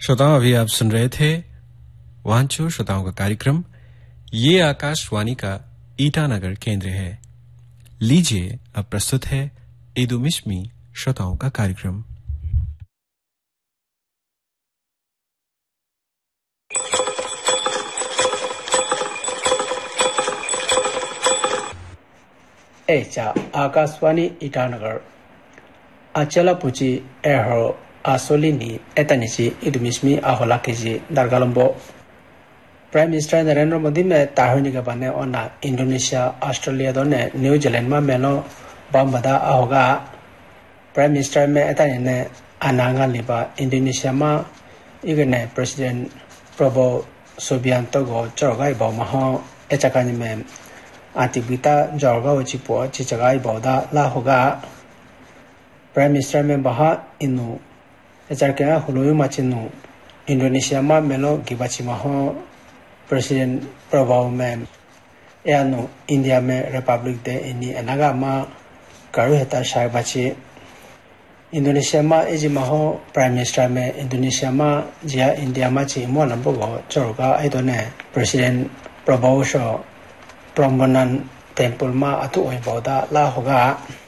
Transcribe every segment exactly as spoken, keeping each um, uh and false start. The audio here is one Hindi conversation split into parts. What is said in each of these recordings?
श्रोताओं, अभी आप सुन रहे थे वांचो श्रोताओं का कार्यक्रम। ये आकाशवाणी का ईटानगर केंद्र है। लीजिए अब प्रस्तुत है इदुमिश्मी श्रोताओं का कार्यक्रम। एचा आकाशवाणी ईटानगर अचला पुची एहो आसोलिनी एतनिची इदुमिश्मी ahola KG दरगालंबो prime minister Narendra Modi में ताहुनी के बने ओना इंडोनेशिया ऑस्ट्रेलिया दोने न्यूजीलैंड में मेलो बमबदा ahoga प्राइम मिनिस्टर में एतनि ने अनांगा लिबा इंडोनेशिया में इगने प्रेसिडेंट प्रबो सुबियांतो गो चोगाई बो महो एचकानी में आतिबिता जॉर्गा वचिपो चिचगाई बोदा ला होगा प्राइम मिनिस्टर में बहा इनु एचरकेना हुलुयु माचिनु इंडोनेशिया में मेलो गिबाची महो प्रेसिडेंट प्रभाव में यानु इंडिया में रिपब्लिक डे इनी अनागा मा कारू हेता शायबाची इंडोनेशिया में एजी महो प्राइम मिनिस्टर में इंडोनेशिया में जिया इंडिया में ची मो नंबो चोरगा आइदोने प्रेसिडेंट प्रभाव शो प्रम्बनन टेंपल में अतु ओइ बोदा ला होगा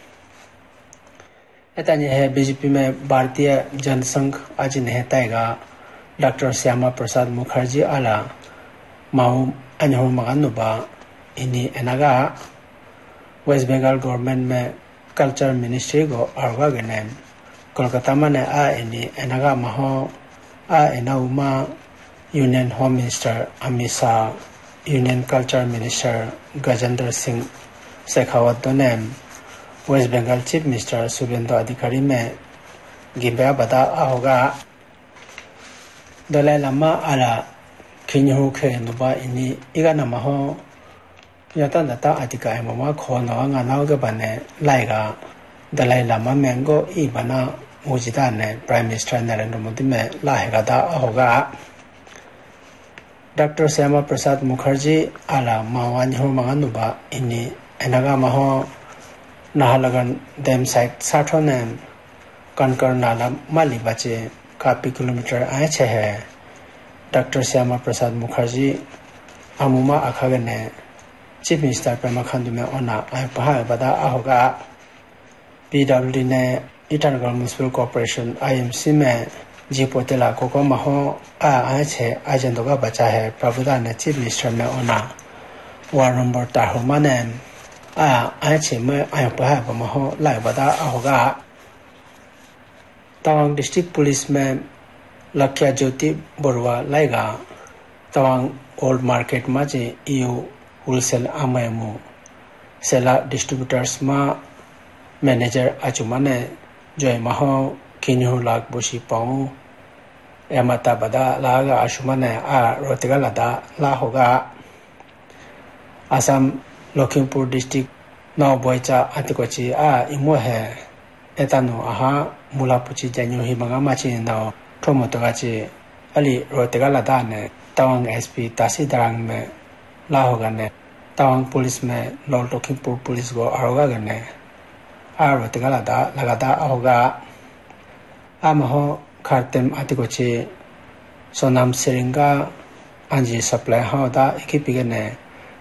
एतनी है बीजेपी में भारतीय जनसंघ आज नेताएगा डॉक्टर श्यामा प्रसाद मुखर्जी आला माउ अनहु मगानुबा इनी एनागा वेस्ट बंगाल गवर्नमेंट में कल्चर मिनिस्ट्री को आरगा गने कोलकाता में ने आ इनी एनागा महो आ एनाउमा union home minister Amit Shah union culture minister Gajendra Singh Shekhawat ने waste Bengal chief minister Suvendu अधिकारी में गिबा बता होगा दलाई लामा आला खिन्हु खे नुबा इनी इगाना महो यता दता अधिकारी ममा खोनो गानाव के बने लाइगा दलाई लामा मेंगो ई बना मुजिदा ने प्राइम मिनिस्टर नरेंद्र मोदी में लाएगा दा होगा डॉक्टर श्यामा प्रसाद मुखर्जी आला मावानी हो मगानुबा इनी एनागा महो नाहरलगन डैम साइट साठोने कनकर नाला माली बचे काफी किलोमीटर आए छे है doctor Shyama Prasad Mukherjee अमुमा अखागने chief minister Pema Khandu में ओना आए पहाड़ बदा होगा पीडब्ल्यूडी ने ईटानगर म्युनिसिपल कॉर्पोरेशन आईएमसी में जी पोतेला कोको महो आ आए छे आजेंदो का बचा है प्रभुदा ने चीफ मिनिस्टर में ओना वार्ड नंबर ताहुमा ने आ आए छे में आए पहाड़ बमहो लाए बदा होगा तवांग डिस्ट्रिक्ट पुलिस में लक्ष्या ज्योति बरुआ लाएगा तवांग ओल्ड मार्केट में जे ईयू होलसेल आमयमु सेला डिस्ट्रीब्यूटर्स में मैनेजर अचुमा ने जो महो किन्हु लाख बुशी पाऊ एमता बदा लागा आशुमा ने आ रोतिगा लदा ला होगा असम लखीमपुर डिस्ट्रिक्ट नौ बोईचा अतिकोची आ इमो है एतानु आहा मुलापुची जन्यु ही मंगा माची नौ ठोमोतगाची अली रोतिगा लदा ने तवांग एसपी तासी दरांग में ला होगा ने तवांग पुलिस में नॉर्थ लखीमपुर पुलिस को आरोगा गने आ रोतिगा लदा लगादा होगा आमहो खारतेम अतिकोची सोनाम सेरिंगा अंजी सप्लाई हाउदा इकी पिगने